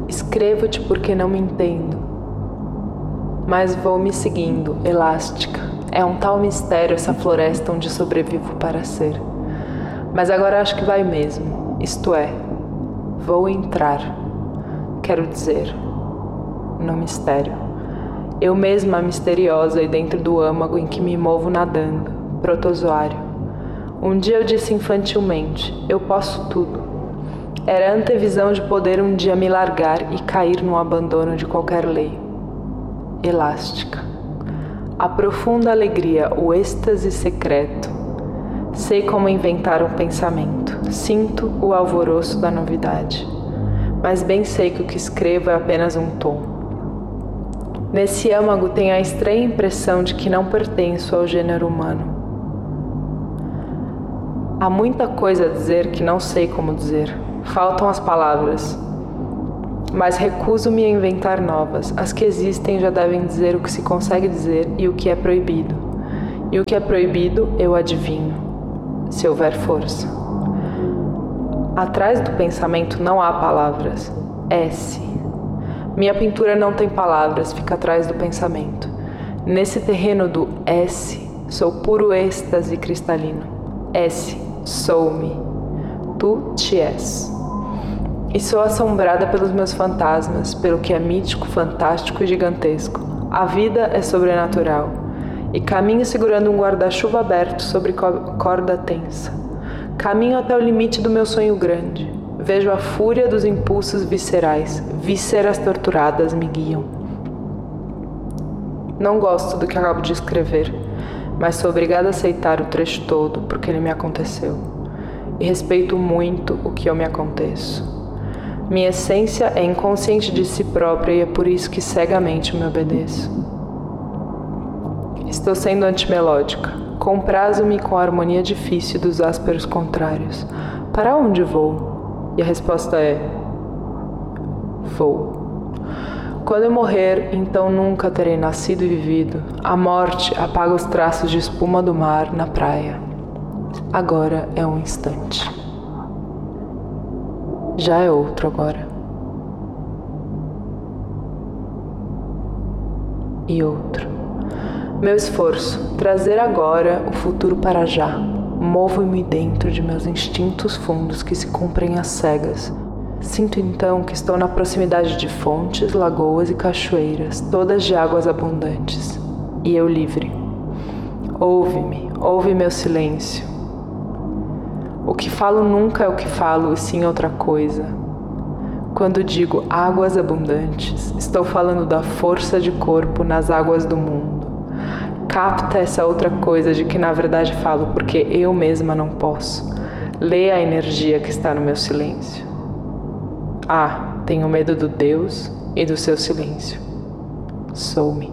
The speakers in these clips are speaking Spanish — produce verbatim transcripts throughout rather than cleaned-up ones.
Escrevo-te porque não me entendo, mas vou me seguindo, elástica. É um tal mistério essa floresta onde sobrevivo para ser. Mas agora acho que vai mesmo, isto é, vou entrar, quero dizer, no mistério. Eu mesma misteriosa e dentro do âmago em que me movo nadando, protozoário. Um dia eu disse infantilmente, eu posso tudo. Era a antevisão de poder um dia me largar e cair no abandono de qualquer lei. Elástica. A profunda alegria, o êxtase secreto. Sei como inventar um pensamento. Sinto o alvoroço da novidade. Mas bem sei que o que escrevo é apenas um tom. Nesse âmago tenho a estranha impressão de que não pertenço ao gênero humano. Há muita coisa a dizer que não sei como dizer. Faltam as palavras. Mas recuso-me a inventar novas. As que existem já devem dizer o que se consegue dizer e o que é proibido. E o que é proibido eu adivinho, se houver força. Atrás do pensamento não há palavras. S. Minha pintura não tem palavras, fica atrás do pensamento. Nesse terreno do S, sou puro êxtase cristalino. S, sou-me. Tu te és. E sou assombrada pelos meus fantasmas, pelo que é mítico, fantástico e gigantesco. A vida é sobrenatural. E caminho segurando um guarda-chuva aberto sobre corda tensa. Caminho até o limite do meu sonho grande. Vejo a fúria dos impulsos viscerais. Vísceras torturadas me guiam. Não gosto do que acabo de escrever, mas sou obrigada a aceitar o trecho todo porque ele me aconteceu. E respeito muito o que eu me aconteço. Minha essência é inconsciente de si própria e é por isso que cegamente me obedeço. Estou sendo antimelódica. Comprazo-me com a harmonia difícil dos ásperos contrários. Para onde vou? E a resposta é: vou. Quando eu morrer, então nunca terei nascido e vivido. A morte apaga os traços de espuma do mar na praia. Agora é um instante. Já é outro agora. E outro. Meu esforço, trazer agora o futuro para já. Movo-me dentro de meus instintos fundos que se cumprem às cegas. Sinto então que estou na proximidade de fontes, lagoas e cachoeiras, todas de águas abundantes. E eu livre. Ouve-me, ouve meu silêncio. O que falo nunca é o que falo, e sim outra coisa. Quando digo águas abundantes, estou falando da força de corpo nas águas do mundo. Capta essa outra coisa de que na verdade falo porque eu mesma não posso. Lê a energia que está no meu silêncio. Ah, tenho medo do Deus e do seu silêncio. Sou-me.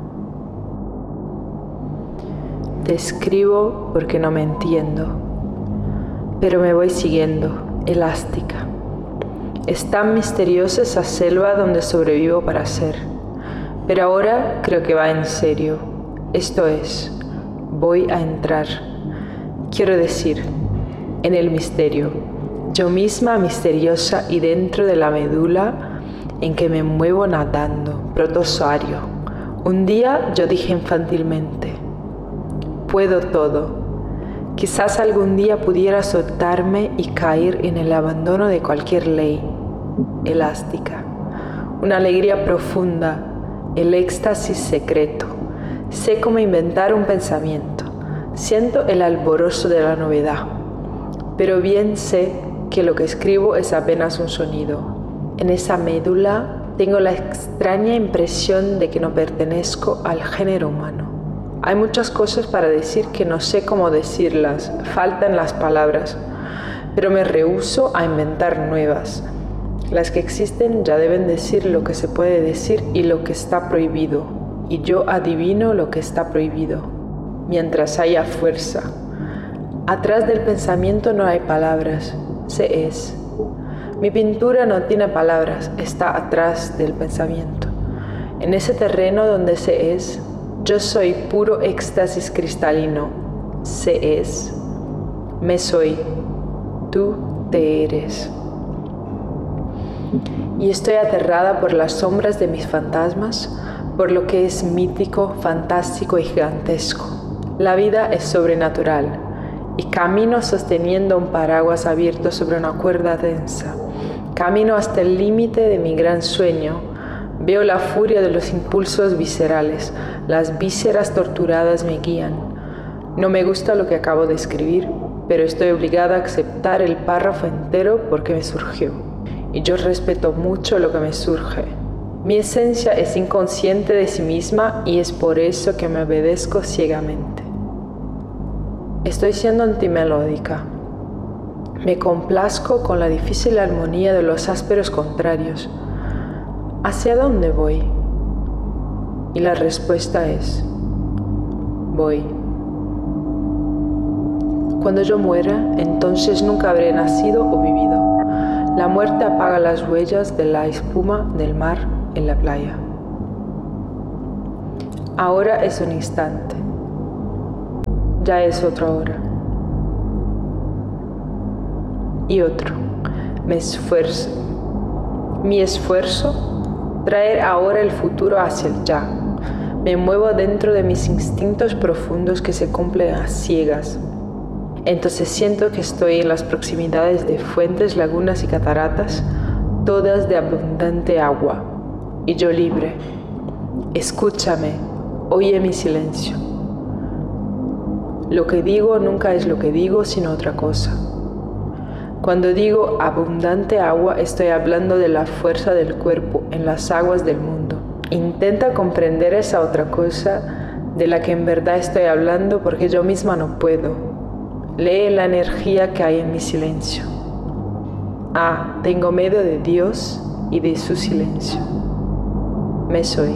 Te escribo porque no me entiendo. Pero me voy siguiendo, elástica. Es tan misteriosa esa selva donde sobrevivo para ser. Pero ahora creo que va en serio. Esto es, voy a entrar. Quiero decir, en el misterio. Yo misma misteriosa y dentro de la medula en que me muevo nadando, protozoario. Un día yo dije infantilmente, puedo todo. Quizás algún día pudiera soltarme y caer en el abandono de cualquier ley, elástica. Una alegría profunda, el éxtasis secreto. Sé cómo inventar un pensamiento. Siento el alborozo de la novedad. Pero bien sé que lo que escribo es apenas un sonido. En esa médula tengo la extraña impresión de que no pertenezco al género humano. Hay muchas cosas para decir que no sé cómo decirlas, faltan las palabras, pero me rehúso a inventar nuevas. Las que existen ya deben decir lo que se puede decir y lo que está prohibido, y yo adivino lo que está prohibido, mientras haya fuerza. Atrás del pensamiento no hay palabras, se es. Mi pintura no tiene palabras, está atrás del pensamiento. En ese terreno donde se es, yo soy puro éxtasis cristalino, se es, me soy, tú te eres. Y estoy aterrada por las sombras de mis fantasmas, por lo que es mítico, fantástico y gigantesco. La vida es sobrenatural, y camino sosteniendo un paraguas abierto sobre una cuerda densa. Camino hasta el límite de mi gran sueño. Veo la furia de los impulsos viscerales, las vísceras torturadas me guían. No me gusta lo que acabo de escribir, pero estoy obligada a aceptar el párrafo entero porque me surgió. Y yo respeto mucho lo que me surge. Mi esencia es inconsciente de sí misma y es por eso que me obedezco ciegamente. Estoy siendo antimelódica. Me complazco con la difícil armonía de los ásperos contrarios. ¿Hacia dónde voy? Y la respuesta es: voy. Cuando yo muera, entonces nunca habré nacido o vivido. La muerte apaga las huellas de la espuma del mar en la playa. Ahora es un instante. Ya es otra hora. Y otro. Me esfuerzo. Mi esfuerzo, traer ahora el futuro hacia el ya. Me muevo dentro de mis instintos profundos que se cumplen a ciegas. Entonces siento que estoy en las proximidades de fuentes, lagunas y cataratas, todas de abundante agua. Y yo libre. Escúchame, oye mi silencio. Lo que digo nunca es lo que digo, sino otra cosa. Cuando digo abundante agua, estoy hablando de la fuerza del cuerpo en las aguas del mundo. Intenta comprender esa otra cosa de la que en verdad estoy hablando porque yo misma no puedo. Lee la energía que hay en mi silencio. Ah, tengo miedo de Dios y de su silencio. Me soy.